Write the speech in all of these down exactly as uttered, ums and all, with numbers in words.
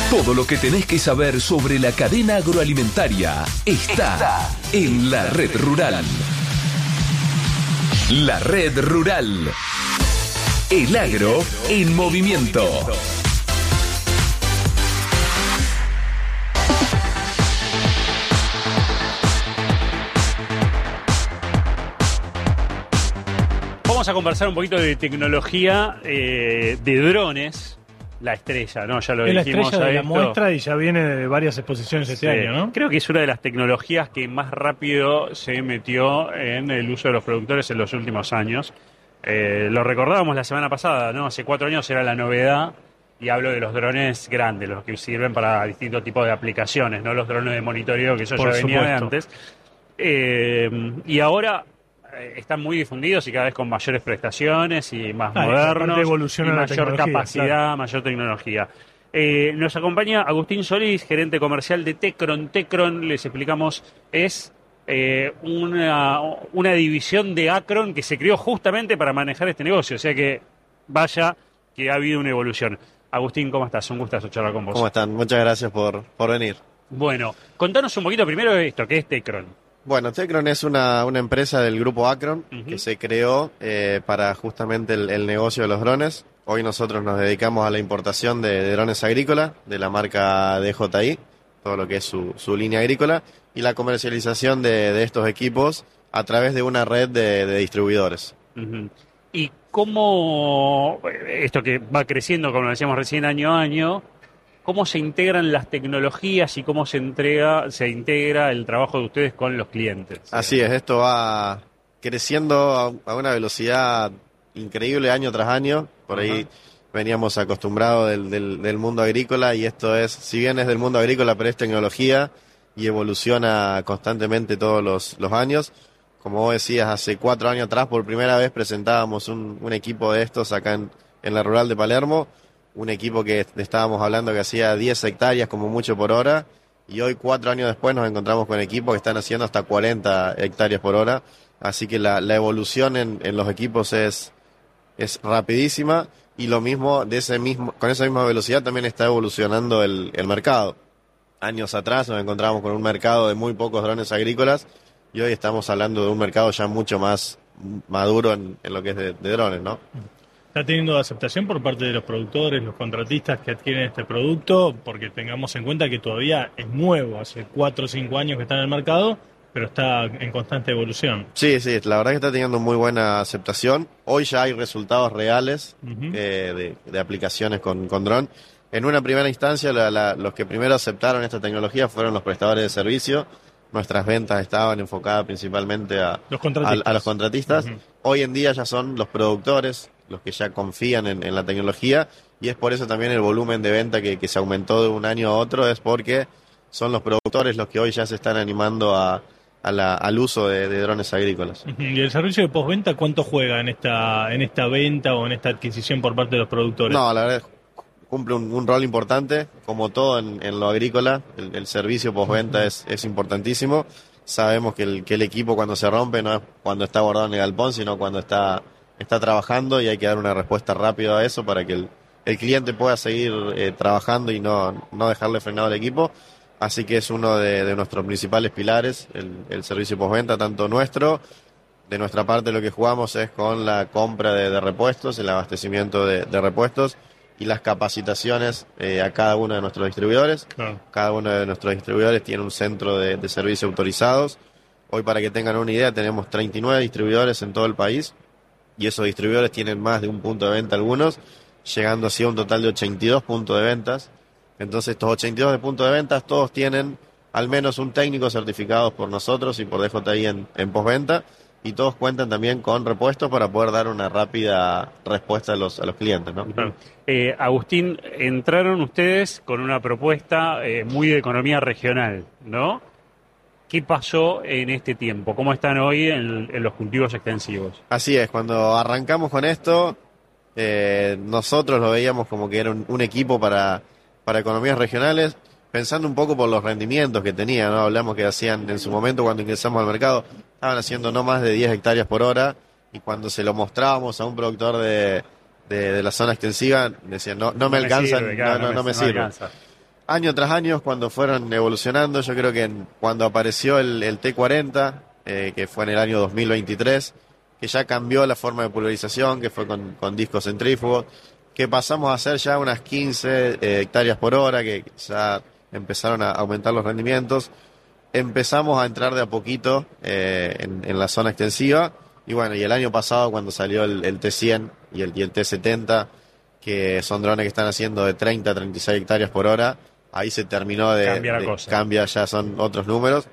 Todo lo que tenés que saber sobre la cadena agroalimentaria está, está en La Red Rural. La Red Rural. El agro en movimiento. Vamos a conversar un poquito de tecnología, eh, de drones. La estrella, ¿no? Ya lo es la dijimos. estrella de la esto. muestra y ya viene de varias exposiciones este Sí. año, ¿no? Creo que es una de las tecnologías que más rápido se metió en el uso de los productores en los últimos años. Eh, lo recordábamos la semana pasada, ¿no? Hace cuatro años era la novedad, y hablo de los drones grandes, los que sirven para distintos tipos de aplicaciones, no los drones de monitoreo, que eso Por ya venía de supuesto. antes. Eh, y ahora eh, están muy difundidos y cada vez con mayores prestaciones y más Ah, y modernos, aparte evoluciona y la mayor tecnología, capacidad, claro. mayor tecnología. Eh, nos acompaña Agustín Solís, gerente comercial de Tecron. Tecron, les explicamos, es eh, una, una división de Acron que se creó justamente para manejar este negocio. O sea que vaya que ha habido una evolución. Agustín, ¿cómo estás? Un gustazo charlar con vos. ¿Cómo están? Muchas gracias por, por venir. Bueno, contanos un poquito primero de esto, ¿qué es Tecron? Bueno, Tecron es una, una empresa del grupo Acron Uh-huh. que se creó eh, para justamente el, el negocio de los drones. Hoy nosotros nos dedicamos a la importación de, de drones agrícolas de la marca D J I, todo lo que es su, su línea agrícola, y la comercialización de, de estos equipos a través de una red de, de distribuidores. Uh-huh. ¿Y cómo, esto que va creciendo, como decíamos recién, año a año, cómo se integran las tecnologías y cómo se entrega, se integra el trabajo de ustedes con los clientes? Así es, esto va creciendo a, a una velocidad increíble año tras año. Por ahí Ajá. veníamos acostumbrados del, del, del mundo agrícola, y esto es, si bien es del mundo agrícola, pero es tecnología y evoluciona constantemente todos los, los años. Como vos decías, hace cuatro años atrás por primera vez presentábamos un, un equipo de estos acá en, en la Rural de Palermo, un equipo que estábamos hablando que hacía diez hectáreas como mucho por hora, y hoy cuatro años después nos encontramos con equipos que están haciendo hasta cuarenta hectáreas por hora, así que la, la evolución en, en los equipos es, es rapidísima, y lo mismo, de ese mismo, con esa misma velocidad también está evolucionando el, el mercado. Años atrás nos encontramos con un mercado de muy pocos drones agrícolas, y hoy estamos hablando de un mercado ya mucho más maduro en, en lo que es de, de drones, ¿no? ¿Está teniendo aceptación por parte de los productores, los contratistas que adquieren este producto? Porque tengamos en cuenta que todavía es nuevo, hace cuatro o cinco años que está en el mercado, pero está en constante evolución. Sí, sí, la verdad que está teniendo muy buena aceptación. Hoy ya hay resultados reales Uh-huh. eh, de, de aplicaciones con, con dron. En una primera instancia, la, la, los que primero aceptaron esta tecnología fueron los prestadores de servicio. Nuestras ventas estaban enfocadas principalmente a Los a, contratistas. a los contratistas. Uh-huh. Hoy en día ya son los productores los que ya confían en, en la tecnología, y es por eso también el volumen de venta que, que se aumentó de un año a otro, es porque son los productores los que hoy ya se están animando a, a la, al uso de, de drones agrícolas. Uh-huh. ¿Y el servicio de postventa cuánto juega en esta en esta venta o en esta adquisición por parte de los productores? No, la verdad cumple un, un rol importante, como todo en, en lo agrícola, el, el servicio postventa es, es importantísimo. Sabemos que el, que el equipo cuando se rompe no es cuando está guardado en el galpón, sino cuando está, está trabajando, y hay que dar una respuesta rápida a eso para que el, el cliente pueda seguir eh, trabajando y no, no dejarle frenado al equipo. Así que es uno de, de nuestros principales pilares, el, el servicio postventa, tanto nuestro. De nuestra parte lo que jugamos es con la compra de, de repuestos, el abastecimiento de, de repuestos y las capacitaciones eh, a cada uno de nuestros distribuidores. Claro. Cada uno de nuestros distribuidores tiene un centro de, de servicio autorizados. Hoy, para que tengan una idea, tenemos treinta y nueve distribuidores en todo el país, y esos distribuidores tienen más de un punto de venta algunos, llegando así a un total de ochenta y dos puntos de ventas. Entonces estos ochenta y dos de puntos de ventas todos tienen al menos un técnico certificado por nosotros y por D J I en, en postventa, y todos cuentan también con repuestos para poder dar una rápida respuesta a los, a los clientes, ¿no? Claro. Eh, Agustín, entraron ustedes con una propuesta eh, muy de economía regional, ¿no? ¿Qué pasó en este tiempo? ¿Cómo están hoy en, en los cultivos extensivos? Así es, cuando arrancamos con esto, eh, nosotros lo veíamos como que era un, un equipo para, para economías regionales, pensando un poco por los rendimientos que tenían, ¿no? Hablamos que hacían en su momento cuando ingresamos al mercado, estaban haciendo no más de diez hectáreas por hora, y cuando se lo mostrábamos a un productor de, de, de la zona extensiva, decían, no, no me No alcanza, sirve, claro, no, no, no me no sirve. alcanza. año tras año, cuando fueron evolucionando, yo creo que en, cuando apareció el, el T cuarenta, eh, que fue en el año dos mil veintitrés, que ya cambió la forma de pulverización, que fue con, con discos centrífugos, que pasamos a hacer ya unas quince eh, hectáreas por hora, que ya empezaron a aumentar los rendimientos. Empezamos a entrar de a poquito eh, en, en la zona extensiva, y bueno, y el año pasado cuando salió el, el T cien y el, y el T setenta, que son drones que están haciendo de treinta a treinta y seis hectáreas por hora, ahí se terminó de... Cambia la de- cosa. Cambia, ya son otros números.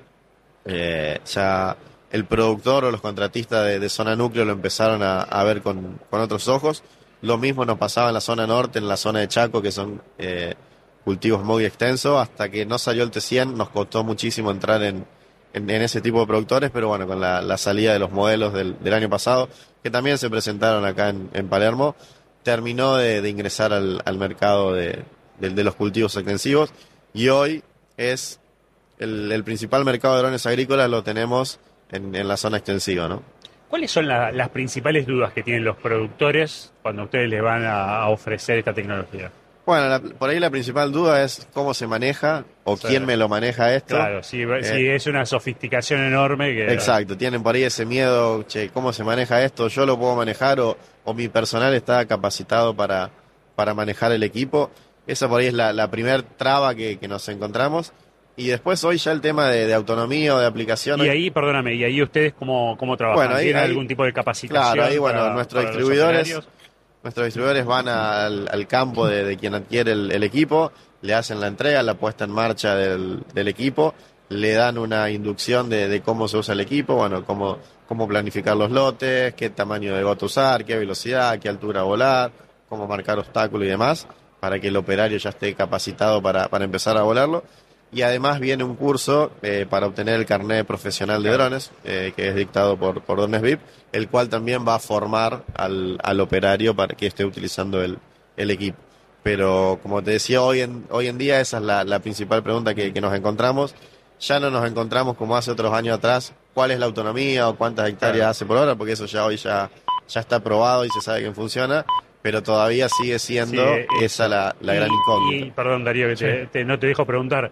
Eh, ya el productor o los contratistas de, de zona núcleo lo empezaron a, a ver con, con otros ojos. Lo mismo nos pasaba en la zona norte, en la zona de Chaco, que son eh, cultivos muy extensos. Hasta que no salió el T cien, nos costó muchísimo entrar en, en, en ese tipo de productores, pero bueno, con la, la salida de los modelos del, del año pasado, que también se presentaron acá en, en Palermo, terminó de, de ingresar al, al mercado de, de, de los cultivos extensivos, y hoy es el, el principal mercado de drones agrícolas, lo tenemos en, en la zona extensiva, ¿no? ¿Cuáles son la- las principales dudas que tienen los productores cuando ustedes les van a, a ofrecer esta tecnología? Bueno, la- por ahí la principal duda es cómo se maneja o Sí. quién me lo maneja esto. Claro, si, Eh, si es una sofisticación enorme que... Exacto, tienen por ahí ese miedo, che, ¿cómo se maneja esto? ¿Yo lo puedo manejar o, o mi personal está capacitado para, para manejar el equipo? Esa por ahí es la, la primer traba que, que nos encontramos. Y después hoy ya el tema de, de autonomía o de aplicación. Y ahí, perdóname, ¿y ahí ustedes cómo, cómo trabajan? Bueno, ahí- ¿Tienen ahí- algún tipo de capacitación? Claro, ahí bueno, para- nuestros para los distribuidores, operarios? nuestros distribuidores van al, al campo de, de quien adquiere el, el equipo, le hacen la entrega, la puesta en marcha del, del equipo, le dan una inducción de, de cómo se usa el equipo, bueno, cómo, cómo planificar los lotes, qué tamaño de gota usar, qué velocidad, qué altura volar, cómo marcar obstáculos y demás, para que el operario ya esté capacitado para, para empezar a volarlo. Y además viene un curso eh, para obtener el carnet profesional de drones, eh, que es dictado por, por Drones V I P, el cual también va a formar al, al operario para que esté utilizando el, el equipo. Pero como te decía, hoy en, hoy en día esa es la, la principal pregunta que, que nos encontramos. Ya no nos encontramos como hace otros años atrás, cuál es la autonomía o cuántas hectáreas Claro. hace por hora, porque eso ya hoy ya, ya está probado y se sabe que funciona, pero todavía sigue siendo Sí, eh, esa la, la y- gran incógnita. Y, perdón, Darío, que te- Sí. te- no te dejo preguntar.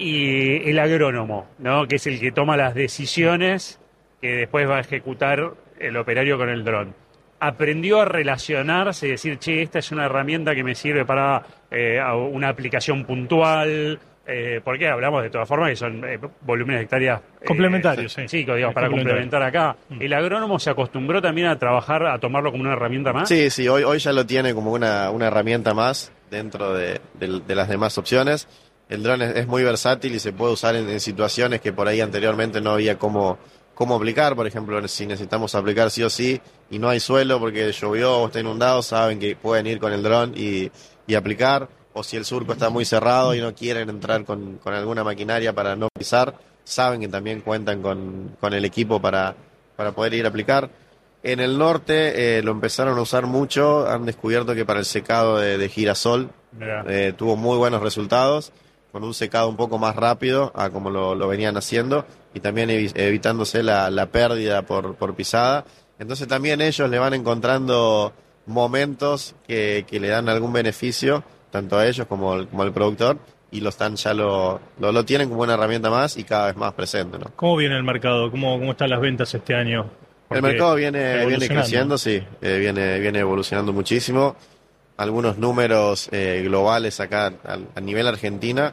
Y el agrónomo, ¿no? Que es el que toma las decisiones que después va a ejecutar el operario con el dron. Aprendió a relacionarse y decir, che, esta es una herramienta que me sirve para eh, a- una aplicación puntual. Eh, porque hablamos de todas formas que son eh, volúmenes de hectáreas eh, Complementarios, sí. chicos, digamos, Es para complementario. complementar acá. Mm. ¿El agrónomo se acostumbró también a trabajar, a tomarlo como una herramienta más? Sí, sí, hoy, hoy ya lo tiene como una, una herramienta más dentro de, de- de las demás opciones. El dron es, es muy versátil y se puede usar en, en situaciones que por ahí anteriormente no había cómo, cómo aplicar. Por ejemplo, si necesitamos aplicar sí o sí y no hay suelo porque llovió o está inundado, saben que pueden ir con el dron y, y aplicar. O si el surco está muy cerrado y no quieren entrar con, con alguna maquinaria para no pisar, saben que también cuentan con, con el equipo para, para poder ir a aplicar. En el norte eh, lo empezaron a usar mucho, han descubierto que para el secado de, de girasol Mirá. eh, tuvo muy buenos resultados, con un secado un poco más rápido a como lo, lo venían haciendo, y también evi- evitándose la, la pérdida por, por pisada. Entonces también ellos le van encontrando momentos que, que le dan algún beneficio, tanto a ellos como al, como al productor, y lo están ya lo, lo, lo tienen como una herramienta más y cada vez más presente, ¿no? ¿Cómo viene el mercado? ¿Cómo, cómo están las ventas este año? El Porque mercado viene, viene evolucionando. creciendo, sí, eh, viene, viene evolucionando muchísimo. Algunos números eh, globales acá a, a nivel Argentina,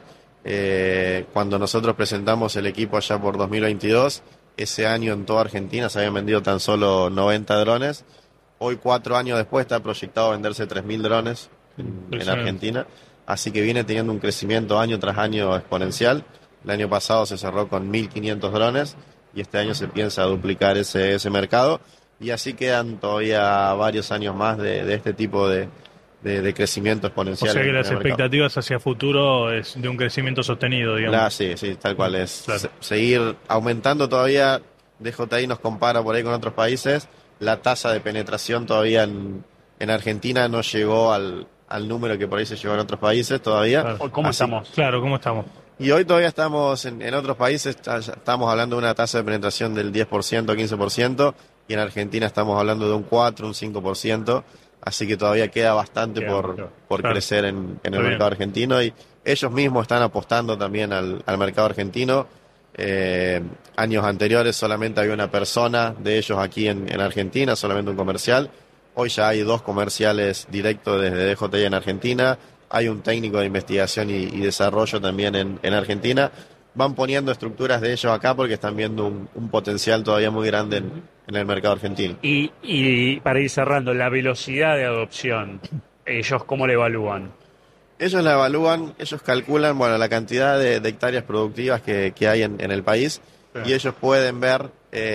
eh, cuando nosotros presentamos el equipo allá por dos mil veintidós, ese año en toda Argentina se habían vendido tan solo noventa drones. Hoy, cuatro años después, está proyectado venderse tres mil drones en, en Impresionante. Argentina. Así que viene teniendo un crecimiento año tras año exponencial. El año pasado se cerró con mil quinientos drones y este año se piensa duplicar ese, ese mercado. Y así quedan todavía varios años más de, de este tipo de, de, de crecimiento O exponencial. sea que en las el mercado. expectativas hacia futuro es de un crecimiento sostenido, digamos. La- sí, sí, tal cual es. Claro. Se- seguir aumentando todavía. D J I nos compara por ahí con otros países. La tasa de penetración todavía en, en Argentina no llegó al, al número que por ahí se llegó en otros países todavía. Claro. ¿Cómo Así- estamos? Claro, ¿cómo estamos? Y hoy todavía estamos en, en otros países, está- ya estamos hablando de una tasa de penetración del diez por ciento, quince por ciento, y en Argentina estamos hablando de un cuatro, un cinco por ciento. así que todavía queda bastante Queda por, mucho. por Claro. crecer en, en el Muy mercado bien. argentino, y ellos mismos están apostando también al, al mercado argentino. Eh, años anteriores solamente había una persona de ellos aquí en, en Argentina, solamente un comercial. Hoy ya hay dos comerciales directos desde D J I en Argentina, hay un técnico de investigación y, y desarrollo también en, en Argentina. Van poniendo estructuras de ellos acá porque están viendo un, un potencial todavía muy grande en, en el mercado argentino. Y, y para ir cerrando, la velocidad de adopción, ¿ellos cómo la evalúan? Ellos la evalúan, ellos calculan, bueno, la cantidad de, de hectáreas productivas que, que hay en, en el país, Sí. y ellos pueden ver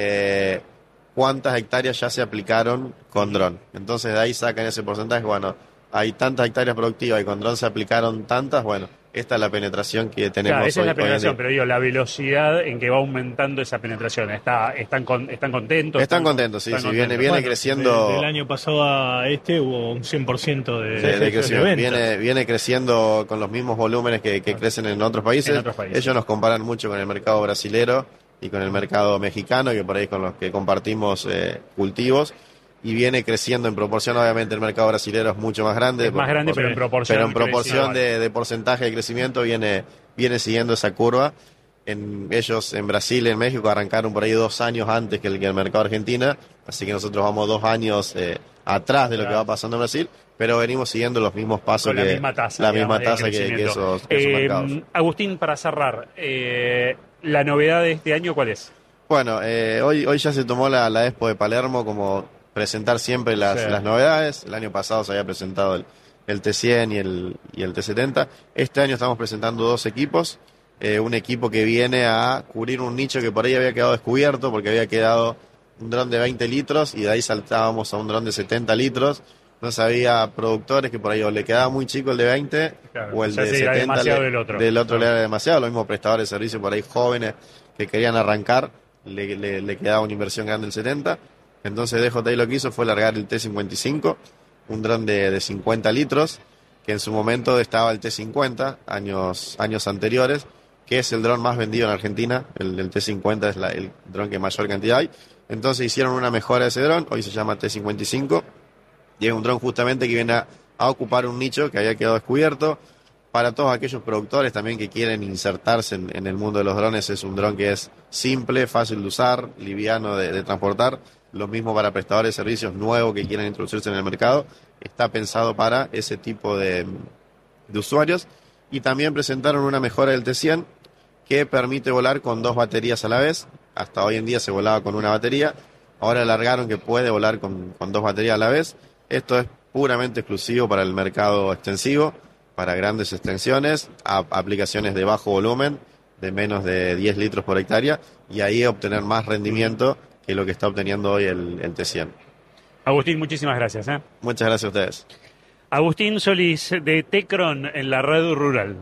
eh, cuántas hectáreas ya se aplicaron con dron. Entonces de ahí sacan ese porcentaje, bueno, hay tantas hectáreas productivas y con dron se aplicaron tantas, bueno, esta es la penetración que tenemos Claro, esa hoy, es la hoy en penetración, día. pero digo, la velocidad en que va aumentando esa penetración. Está, ¿Están, con, están contentos? Están contentos, sí, están sí, contentos. viene, viene Bueno, creciendo. de- del año pasado a este hubo un cien por ciento de, de- de de crecimiento. ventas. Viene, viene creciendo con los mismos volúmenes que, que crecen en otros países. En otros países. Ellos nos comparan mucho con el mercado brasilero y con el mercado mexicano, que por ahí con los que compartimos eh, cultivos, y viene creciendo en proporción. Obviamente el mercado brasilero es mucho más grande. Es más por- grande, por- pero en proporción. pero en proporción crece. de, de porcentaje de crecimiento viene, viene siguiendo esa curva. En, ellos en Brasil y en México arrancaron por ahí dos años antes que el, que el mercado argentino, así que nosotros vamos dos años eh, atrás de lo Claro. que va pasando en Brasil, pero venimos siguiendo los mismos pasos, Con la que misma tasa. la digamos, misma de tasa que, que crecimiento. esos, que esos Eh, mercados. Agustín, para cerrar, eh, ¿la novedad de este año cuál es? Bueno, eh, hoy, hoy ya se tomó la, la Expo de Palermo como presentar siempre las, Sí. las novedades. El año pasado se había presentado el, el T cien y el, y el T setenta. Este año estamos presentando dos equipos. Eh, un equipo que viene a cubrir un nicho que por ahí había quedado descubierto porque había quedado un dron de veinte litros y de ahí saltábamos a un dron de setenta litros. Entonces había productores que por ahí o le quedaba muy chico el de veinte Claro, o el ya de se era setenta demasiado le- del otro. del otro le Claro. era demasiado. Lo mismo prestadores de servicio por ahí jóvenes que querían arrancar, le, le- le quedaba una inversión grande el setenta. Entonces D J I lo que hizo fue largar el T cincuenta y cinco, un dron de, de cincuenta litros, que en su momento estaba el T cincuenta, años, años anteriores, que es el dron más vendido en Argentina. El, el T cincuenta es la- el dron que mayor cantidad hay. Entonces hicieron una mejora de ese dron, hoy se llama T cincuenta y cinco, y es un dron justamente que viene a, a ocupar un nicho que había quedado descubierto. Para todos aquellos productores también que quieren insertarse en, en el mundo de los drones, es un dron que es simple, fácil de usar, liviano de, de transportar. Lo mismo para prestadores de servicios nuevos que quieran introducirse en el mercado. Está pensado para ese tipo de, de usuarios. Y también presentaron una mejora del T cien que permite volar con dos baterías a la vez. Hasta hoy en día se volaba con una batería. Ahora alargaron que puede volar con, con dos baterías a la vez. Esto es puramente exclusivo para el mercado extensivo, para grandes extensiones, a aplicaciones de bajo volumen, de menos de diez litros por hectárea, y ahí obtener más rendimiento que lo que está obteniendo hoy el, el T cien. Agustín, muchísimas gracias. ¿eh? Muchas gracias a ustedes. Agustín Solís de Tecron en la red rural.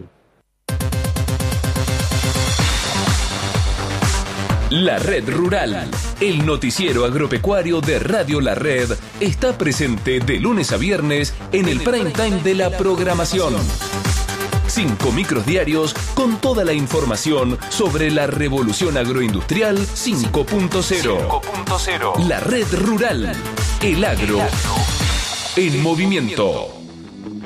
La Red Rural, el noticiero agropecuario de Radio La Red, está presente de lunes a viernes en el prime time de la programación. Cinco micros diarios con toda la información sobre la revolución agroindustrial cinco punto cero. La Red Rural, el agro en movimiento.